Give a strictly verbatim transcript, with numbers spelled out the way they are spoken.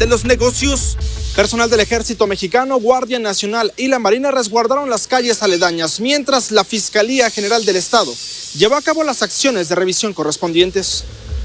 de los negocios. Personal del Ejército Mexicano, Guardia Nacional y la Marina resguardaron las calles aledañas, mientras la Fiscalía General del Estado llevó a cabo las acciones de revisión correspondientes.